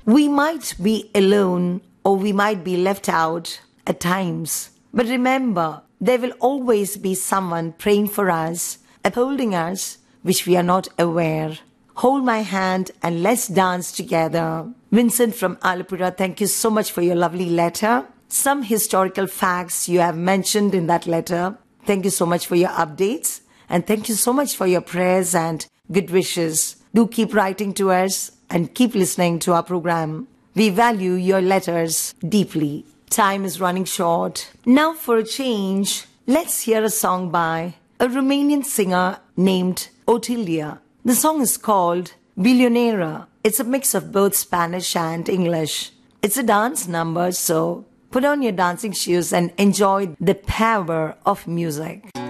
We might be alone or we might be left out at times. But remember, there will always be someone praying for us, upholding us, which we are not aware. Hold my hand and let's dance together. Vincent from Alapura, thank you so much for your lovely letter. Some historical facts you have mentioned in that letter. Thank you so much for your updates. And thank you so much for your prayers and good wishes. Do keep writing to us and keep listening to our program. We value your letters deeply. Time is running short. Now for a change, let's hear a song by a Romanian singer named Otilia. The song is called Billionera. It's a mix of both Spanish and English. It's a dance number, so put on your dancing shoes and enjoy the power of music.